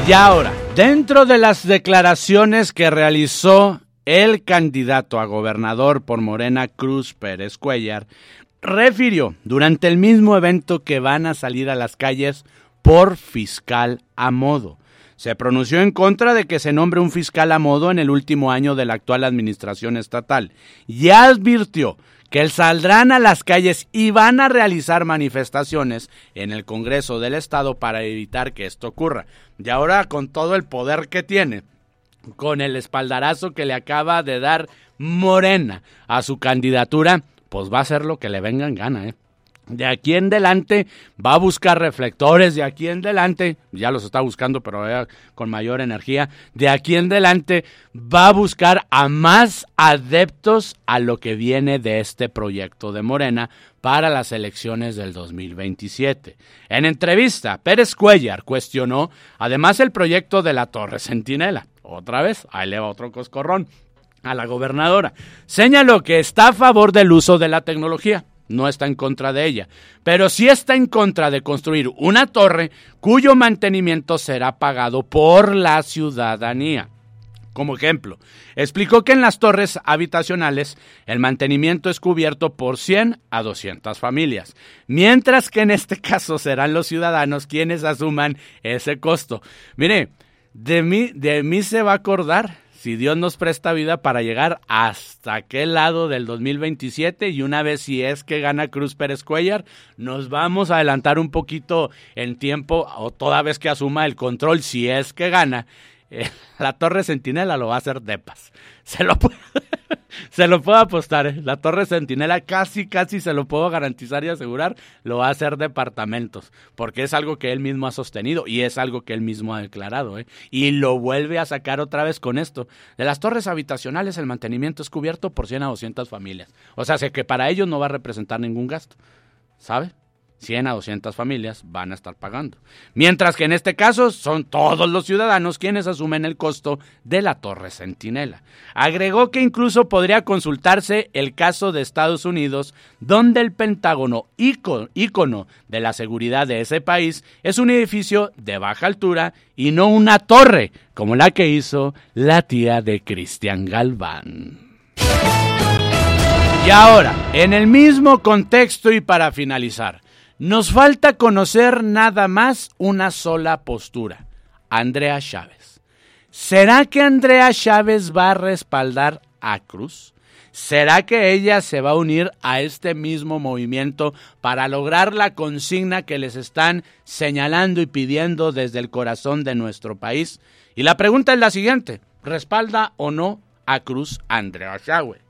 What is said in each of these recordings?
Y ahora, dentro de las declaraciones que realizó el candidato a gobernador por Morena, Cruz Pérez Cuéllar, refirió durante el mismo evento que van a salir a las calles por fiscal a modo. Se pronunció en contra de que se nombre un fiscal a modo en el último año de la actual administración estatal y advirtió que saldrán a las calles y van a realizar manifestaciones en el Congreso del Estado para evitar que esto ocurra. Y ahora, con todo el poder que tiene, con el espaldarazo que le acaba de dar Morena a su candidatura, pues va a hacer lo que le venga en gana, De aquí en adelante va a buscar reflectores, de aquí en adelante, ya los está buscando, pero con mayor energía, de aquí en adelante va a buscar a más adeptos a lo que viene de este proyecto de Morena para las elecciones del 2027. En entrevista, Pérez Cuéllar cuestionó además el proyecto de la Torre Centinela. Otra vez, ahí le va otro coscorrón a la gobernadora. Señaló que está a favor del uso de la tecnología. No está en contra de ella, pero sí está en contra de construir una torre cuyo mantenimiento será pagado por la ciudadanía. Como ejemplo, explicó que en las torres habitacionales el mantenimiento es cubierto por 100 a 200 familias, mientras que en este caso serán los ciudadanos quienes asuman ese costo. Mire, de mí se va a acordar si Dios nos presta vida para llegar hasta aquel lado del 2027 y una vez si es que gana Cruz Pérez Cuéllar, nos vamos a adelantar un poquito en tiempo o toda vez que asuma el control, si es que gana, la Torre Centinela lo va a hacer depas. Se lo puedo apostar, La Torre Centinela casi se lo puedo garantizar y asegurar, lo va a hacer departamentos, porque es algo que él mismo ha sostenido y es algo que él mismo ha declarado, y lo vuelve a sacar otra vez con esto. De las torres habitacionales el mantenimiento es cubierto por 100 a 200 familias, o sea, que para ellos no va a representar ningún gasto, ¿sabe? 100 a 200 familias van a estar pagando. Mientras que en este caso son todos los ciudadanos quienes asumen el costo de la Torre Centinela. Agregó que incluso podría consultarse el caso de Estados Unidos, donde el Pentágono, ícono de la seguridad de ese país, es un edificio de baja altura y no una torre, como la que hizo la tía de Cristian Galván. Y ahora, en el mismo contexto y para finalizar, nos falta conocer nada más una sola postura, Andrea Chávez. ¿Será que Andrea Chávez va a respaldar a Cruz? ¿Será que ella se va a unir a este mismo movimiento para lograr la consigna que les están señalando y pidiendo desde el corazón de nuestro país? Y la pregunta es la siguiente, ¿respalda o no a Cruz Andrea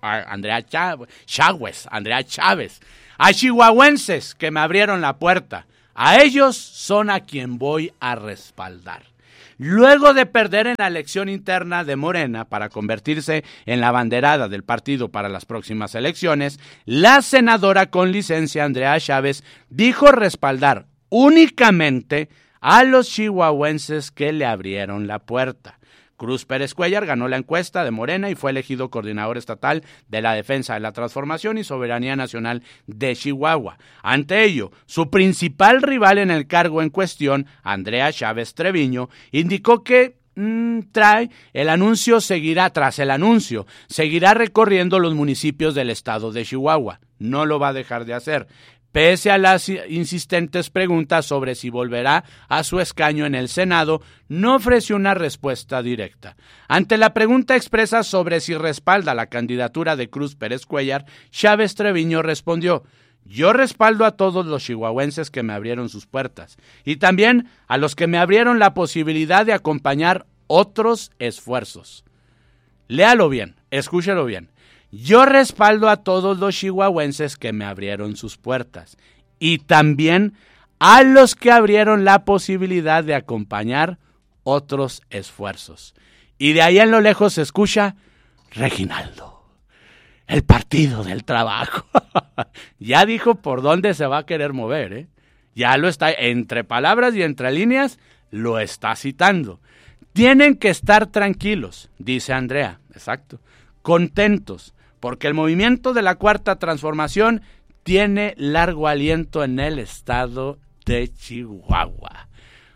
Chávez? A chihuahuenses que me abrieron la puerta, a ellos son a quien voy a respaldar. Luego de perder en la elección interna de Morena para convertirse en la abanderada del partido para las próximas elecciones, la senadora con licencia Andrea Chávez dijo respaldar únicamente a los chihuahuenses que le abrieron la puerta. Cruz Pérez Cuéllar ganó la encuesta de Morena y fue elegido coordinador estatal de la Defensa de la Transformación y Soberanía Nacional de Chihuahua. Ante ello, su principal rival en el cargo en cuestión, Andrea Chávez Treviño, indicó que tras el anuncio seguirá recorriendo los municipios del estado de Chihuahua. No lo va a dejar de hacer. Pese a las insistentes preguntas sobre si volverá a su escaño en el Senado, no ofreció una respuesta directa. Ante la pregunta expresa sobre si respalda la candidatura de Cruz Pérez Cuéllar, Chávez Treviño respondió: yo respaldo a todos los chihuahuenses que me abrieron sus puertas y también a los que me abrieron la posibilidad de acompañar otros esfuerzos. Léalo bien, escúchelo bien. Yo respaldo a todos los chihuahuenses que me abrieron sus puertas y también a los que abrieron la posibilidad de acompañar otros esfuerzos. Y de ahí en lo lejos se escucha Reginaldo, el Partido del Trabajo. Ya dijo por dónde se va a querer mover, Ya lo está, entre palabras y entre líneas, lo está citando. Tienen que estar tranquilos, dice Andrea, exacto, contentos, porque el movimiento de la Cuarta Transformación tiene largo aliento en el estado de Chihuahua.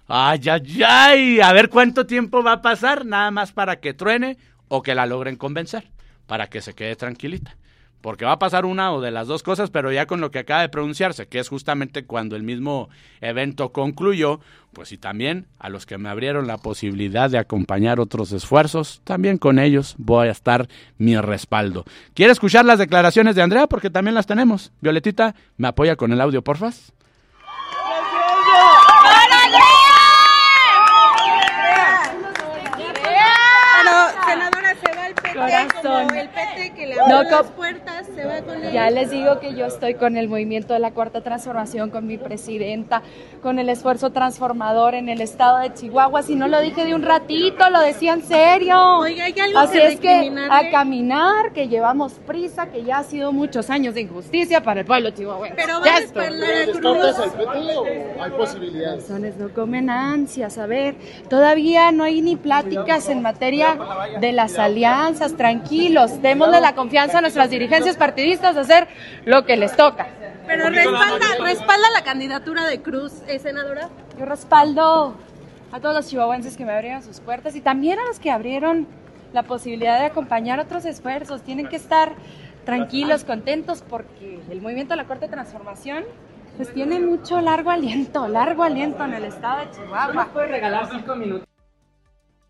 Ay, ay, ay, a ver cuánto tiempo va a pasar, nada más para que truene o que la logren convencer, para que se quede tranquilita. Porque va a pasar una o de las dos cosas, pero ya con lo que acaba de pronunciarse, que es justamente cuando el mismo evento concluyó, pues y también a los que me abrieron la posibilidad de acompañar otros esfuerzos, también con ellos voy a estar mi respaldo. ¿Quiere escuchar las declaraciones de Andrea? Porque también las tenemos. Violetita, ¿me apoya con el audio, porfas? Senadora, se va el PT, Corazón. como el PT que le abrió las puertas, se va con él. Ya les digo que yo estoy con el movimiento de la Cuarta Transformación, con mi presidenta, con el esfuerzo transformador en el estado de Chihuahua. Si no lo dije de un ratito, lo decía en serio. Oiga, ¿hay algo Así que es que recriminarle? a caminar, que llevamos prisa, que ya ha sido muchos años de injusticia para el pueblo chihuahuense. Pero va a respaldar a Cruz. ¿Descartas al PT o hay posibilidades? Razones no comen ansias. A ver, todavía no hay ni pláticas en materia de las alianzas. Tranquilos, démosle la confianza a nuestras dirigencias partidistas de hacer lo que les toca. Pero respalda la candidatura de Cruz, senadora. Yo respaldo a todos los chihuahuenses que me abrieron sus puertas y también a los que abrieron la posibilidad de acompañar otros esfuerzos. Tienen que estar tranquilos, contentos, porque el movimiento de la Cuarta Transformación pues tiene mucho largo aliento en el estado de Chihuahua. ¿Nos puede regalar 5 minutos?